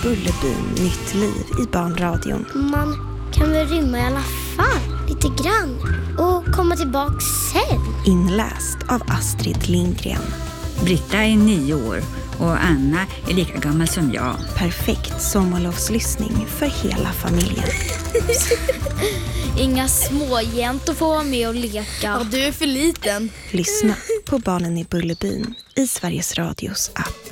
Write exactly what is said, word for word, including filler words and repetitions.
Bullerbyn nytt liv i barnradion. Man kan väl rymma i alla fall, lite grann. Och komma tillbaka sen. Inläst av Astrid Lindgren. Britta är nio år och Anna är lika gammal som jag. Perfekt sommarlovslyssning för hela familjen. Inga småjäntor får vara med och leka. Ja, du är för liten. Lyssna på Barnen i Bullerbyn i Sveriges Radios app.